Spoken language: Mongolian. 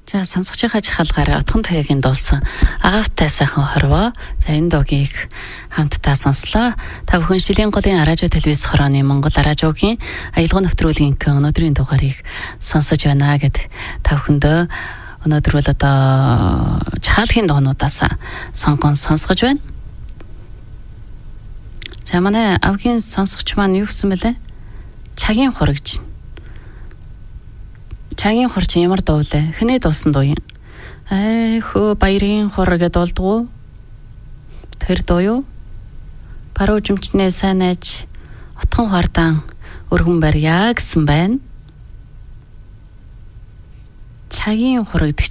За сонсогчийнхаа жахалгаараа утхан туяагийн дуулсан агавтай сайхан хорвоо. За энэ дуугийг хамтдаа сонслоо. Та бүхэн Шилийн голын радио телевиз хорооны Монгол радиогийн аялал нэвтрүүлгийн өнөөдрийн дугаарыг сонсож байна гэд та бүхэндөө өнөөдөр бол одоо жахалгийн дуунуудаас сонгон сонсгож байна. За манай авгийн сонсогч маань юу гэсэн бэлээ? Чагийн хор гэж. Чагийн хор чинь ямар дуу вэ? Хэнээ дуулсан дуу юм? Хөө баярын хор гэдэг дуулдгуу. Тэр дуу юу? Паруу жимчнээ сайн найж отхон хардан өргөн барья гэсэн байна. Чагийн хор гэдэг